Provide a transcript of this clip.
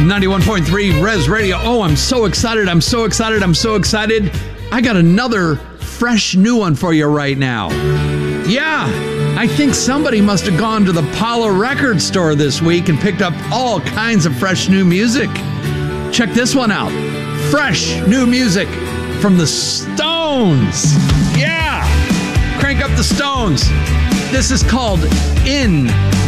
91.3 Res Radio. Oh, I'm so excited. I'm so excited. I'm so excited. I got another fresh new one for you right now. Yeah, I think somebody must have gone to the Paula record store this week and picked up all kinds of fresh new music. Check this one out. Fresh new music from the Stones. Yeah, crank up the Stones. This is called In